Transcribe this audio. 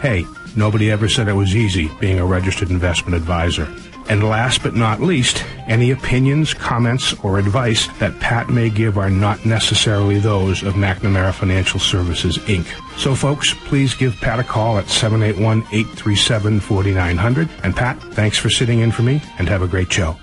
Hey, nobody ever said it was easy being a registered investment advisor. And last but not least, any opinions, comments, or advice that Pat may give are not necessarily those of McNamara Financial Services, Inc. So, folks, please give Pat a call at 781-837-4900. And, Pat, thanks for sitting in for me, and have a great show.